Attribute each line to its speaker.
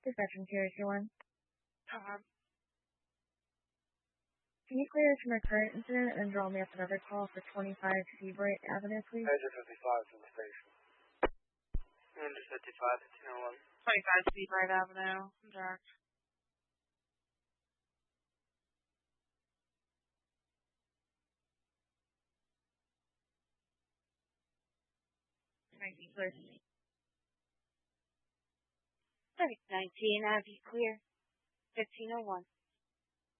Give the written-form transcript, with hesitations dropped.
Speaker 1: Reception here if you want.
Speaker 2: Tom.
Speaker 1: Can you clear us from your current incident and then draw me up another call for 25 Seabright Avenue, please?
Speaker 3: Agent 55 from the station.
Speaker 4: Under 55, 1501.
Speaker 2: 25 Seabright Avenue. Direct.
Speaker 1: Thank you, clear.
Speaker 5: 19 Ave, clear. 1501.